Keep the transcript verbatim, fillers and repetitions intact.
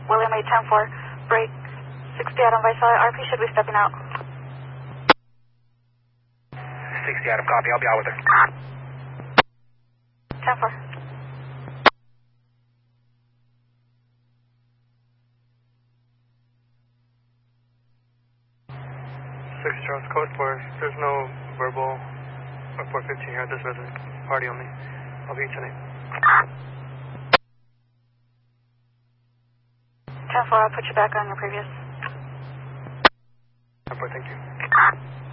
William eight ten four, break sixty Adam Visalia, R P should be stepping out. sixty Adam, copy, I'll be out with her. ten four. six Charles Code four, there's no verbal or four fifteen here at this residence, party only. I'll be ten eight. ten four, I'll put you back on your previous. ten four, thank you.